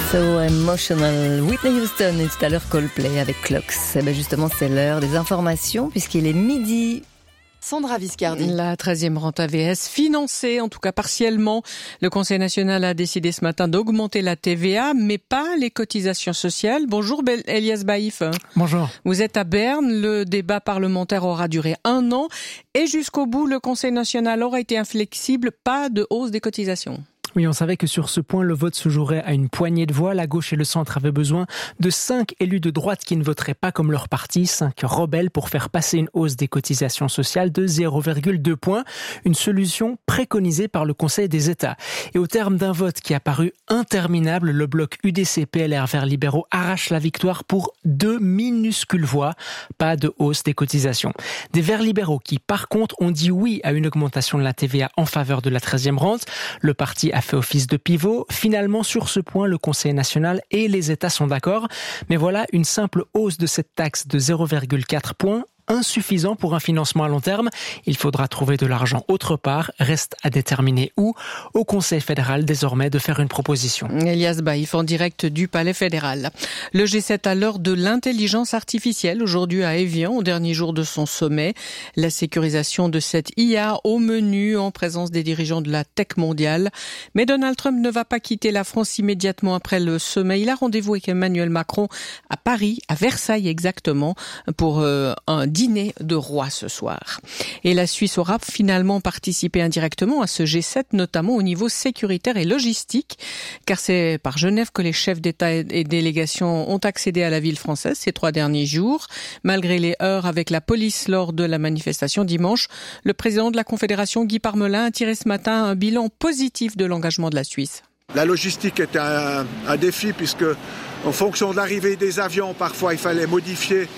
So Emotional, Whitney Houston et tout à l'heure Coldplay avec Clocks. Et ben justement, c'est l'heure des informations puisqu'il est midi. Sandra Viscardi. La 13e rente AVS financée, en tout cas partiellement. Le Conseil national a décidé ce matin d'augmenter la TVA, mais pas les cotisations sociales. Bonjour Elias Baïf. Bonjour. Vous êtes à Berne. Le débat parlementaire aura duré 1 an. Et jusqu'au bout, le Conseil national aura été inflexible. Pas de hausse des cotisations. Oui, on savait que sur ce point, le vote se jouerait à une poignée de voix. La gauche et le centre avaient besoin de 5 élus de droite qui ne voteraient pas comme leur parti, 5 rebelles pour faire passer une hausse des cotisations sociales de 0,2 points. Une solution préconisée par le Conseil des États. Et au terme d'un vote qui a paru interminable, le bloc UDC-PLR Verts libéraux arrache la victoire pour 2 minuscules voix. Pas de hausse des cotisations. Des Verts libéraux qui, par contre, ont dit oui à une augmentation de la TVA en faveur de la 13e rente. Le parti a fait office de pivot. Finalement, sur ce point, le Conseil national et les États sont d'accord. Mais voilà, une simple hausse de cette taxe de 0,4 points, insuffisant pour un financement à long terme. Il faudra trouver de l'argent autre part. Reste à déterminer où. Au Conseil fédéral, désormais, de faire une proposition. Elias Baïf en direct du Palais fédéral. Le G7 à l'heure de l'intelligence artificielle, aujourd'hui à Évian, au dernier jour de son sommet. La sécurisation de cette IA au menu en présence des dirigeants de la tech mondiale. Mais Donald Trump ne va pas quitter la France immédiatement après le sommet. Il a rendez-vous avec Emmanuel Macron à Paris, à Versailles exactement, pour un dîner de roi ce soir. Et la Suisse aura finalement participé indirectement à ce G7, notamment au niveau sécuritaire et logistique, car c'est par Genève que les chefs d'État et délégations ont accédé à la ville française ces 3 derniers jours. Malgré les heurts avec la police lors de la manifestation dimanche, le président de la Confédération, Guy Parmelin, a tiré ce matin un bilan positif de l'engagement de la Suisse. La logistique est un défi puisque en fonction de l'arrivée des avions, parfois il fallait modifier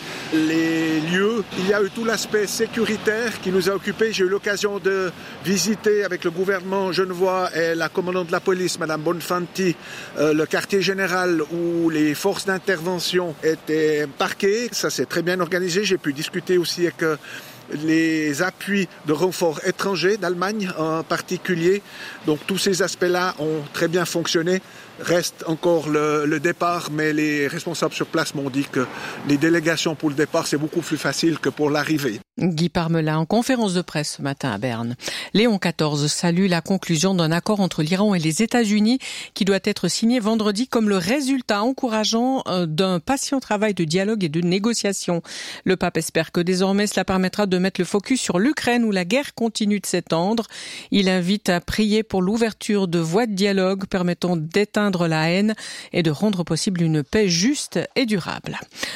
les lieux. Il y a eu tout l'aspect sécuritaire qui nous a occupés. J'ai eu l'occasion de visiter avec le gouvernement genevois et la commandante de la police, Madame Bonfanti, le quartier général où les forces d'intervention étaient parquées. Ça s'est très bien organisé. J'ai pu discuter aussi avec les appuis de renforts étrangers d'Allemagne en particulier. Donc tous ces aspects-là ont très bien fonctionné. Reste encore le départ, mais les responsables sur place m'ont dit que les délégations pour le départ, c'est beaucoup plus facile que pour l'arrivée. Guy Parmelin en conférence de presse ce matin à Berne. Léon XIV salue la conclusion d'un accord entre l'Iran et les États-Unis qui doit être signé vendredi comme le résultat encourageant d'un patient travail de dialogue et de négociation. Le pape espère que désormais cela permettra de mettre le focus sur l'Ukraine où la guerre continue de s'étendre. Il invite à prier pour l'ouverture de voies de dialogue permettant d'éteindre la haine et de rendre possible une paix juste et durable.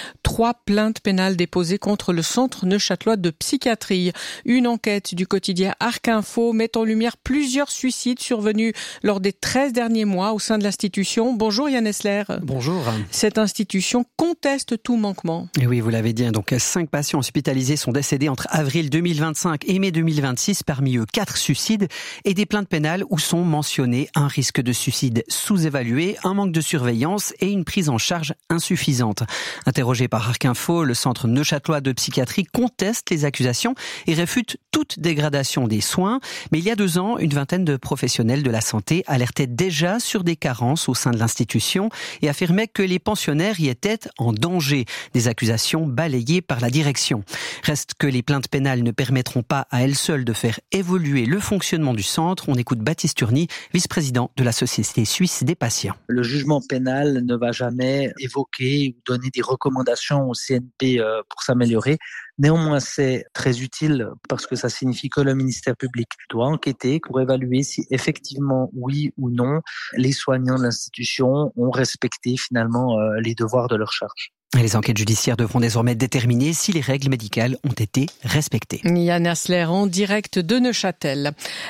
3 plaintes pénales déposées contre le centre neuchâtelois de psychiatrie. Une enquête du quotidien Arc Info met en lumière plusieurs suicides survenus lors des 13 derniers mois au sein de l'institution. Bonjour Yann Essler. Bonjour. Cette institution conteste tout manquement. Et oui, vous l'avez dit, donc 5 patients hospitalisés sont décédés entre avril 2025 et mai 2026, parmi eux 4 suicides et des plaintes pénales où sont mentionnés un risque de suicide sous-évalué, un manque de surveillance et une prise en charge insuffisante. Interrogé par Arc Info, le centre neuchâtelois de psychiatrie conteste les accusations et réfute toute dégradation des soins. Mais il y a 2 ans, une vingtaine de professionnels de la santé alertaient déjà sur des carences au sein de l'institution et affirmaient que les pensionnaires y étaient en danger. Des accusations balayées par la direction. Reste que les plaintes pénales ne permettront pas à elles seules de faire évoluer le fonctionnement du centre. On écoute Baptiste Turny, vice-président de la Société suisse des patients. Le jugement pénal ne va jamais évoquer ou donner des recommandations au CNP pour s'améliorer. Néanmoins, c'est très utile parce que ça signifie que le ministère public doit enquêter pour évaluer si effectivement, oui ou non, les soignants de l'institution ont respecté finalement les devoirs de leur charge. Les enquêtes judiciaires devront désormais déterminer si les règles médicales ont été respectées. Yann Essler en direct de Neuchâtel.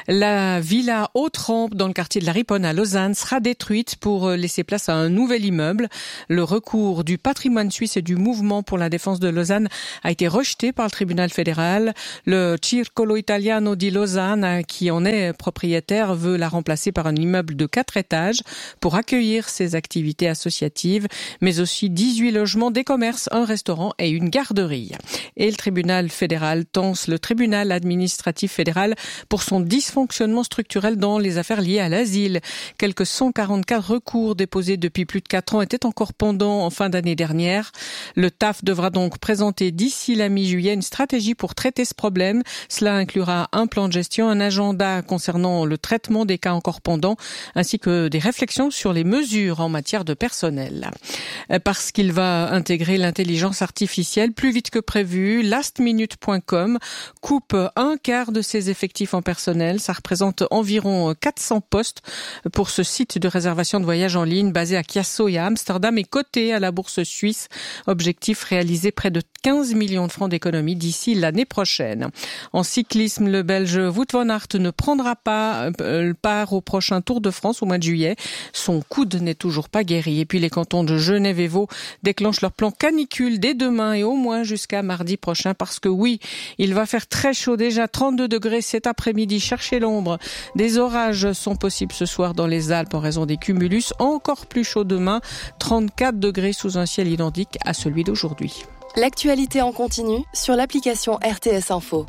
La villa Haute-Rampe dans le quartier de la Riponne à Lausanne sera détruite pour laisser place à un nouvel immeuble. Le recours du patrimoine suisse et du mouvement pour la défense de Lausanne a été rejeté par le tribunal fédéral. Le Circolo Italiano di Lausanne, qui en est propriétaire, veut la remplacer par un immeuble de 4 étages pour accueillir ses activités associatives, mais aussi 18 logements des commerces, un restaurant et une garderie. Et le tribunal fédéral tense le tribunal administratif fédéral pour son dysfonctionnement structurel dans les affaires liées à l'asile. Quelques 144 recours déposés depuis plus de 4 ans étaient encore pendants en fin d'année dernière. Le TAF devra donc présenter d'ici la mi-juillet une stratégie pour traiter ce problème. Cela inclura un plan de gestion, un agenda concernant le traitement des cas encore pendants, ainsi que des réflexions sur les mesures en matière de personnel. Parce qu'il va intégrer l'intelligence artificielle plus vite que prévu, lastminute.com coupe un quart de ses effectifs en personnel. Ça représente environ 400 postes pour ce site de réservation de voyage en ligne basé à Chiasso et à Amsterdam et coté à la bourse suisse. Objectif, réaliser près de 15 millions de francs d'économie d'ici l'année prochaine. En cyclisme, le Belge Wout van Aert ne prendra pas part au prochain Tour de France au mois de juillet. Son coude n'est toujours pas guéri. Et puis les cantons de Genève et Vaud déclenchent leur plan canicule dès demain et au moins jusqu'à mardi prochain parce que oui, il va faire très chaud déjà, 32 degrés cet après-midi. Cherchez l'ombre. Des orages sont possibles ce soir dans les Alpes en raison des cumulus. Encore plus chaud demain, 34 degrés sous un ciel identique à celui d'aujourd'hui. L'actualité en continu sur l'application RTS Info.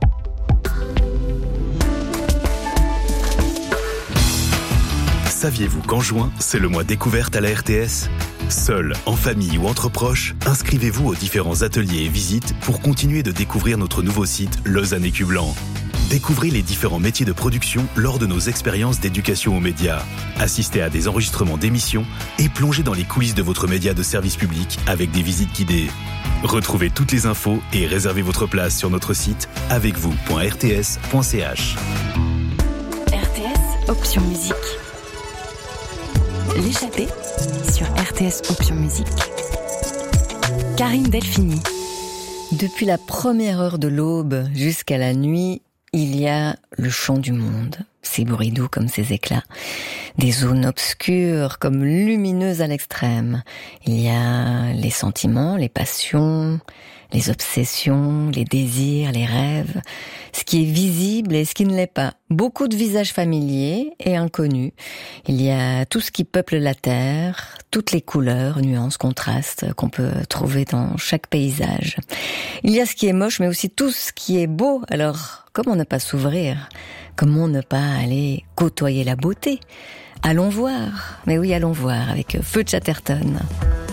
Saviez-vous qu'en juin, c'est le mois découverte à la RTS ? Seul, en famille ou entre proches, inscrivez-vous aux différents ateliers et visites pour continuer de découvrir notre nouveau site Lausanne Écu Blanc. Découvrez les différents métiers de production lors de nos expériences d'éducation aux médias. Assistez à des enregistrements d'émissions et plongez dans les coulisses de votre média de service public avec des visites guidées. Retrouvez toutes les infos et réservez votre place sur notre site avecvous.rts.ch. RTS Option Musique. L'échappée sur RTS Option Musique. Karine Delphini. Depuis la première heure de l'aube jusqu'à la nuit, il y a le chant du monde, ses bruits doux comme ses éclats, des zones obscures comme lumineuses à l'extrême. Il y a les sentiments, les passions, les obsessions, les désirs, les rêves, ce qui est visible et ce qui ne l'est pas. Beaucoup de visages familiers et inconnus. Il y a tout ce qui peuple la terre, toutes les couleurs, nuances, contrastes qu'on peut trouver dans chaque paysage. Il y a ce qui est moche, mais aussi tout ce qui est beau. Alors, comment ne pas s'ouvrir ? Comment ne pas aller côtoyer la beauté ? Allons voir. Mais oui, allons voir avec Feu Chatterton.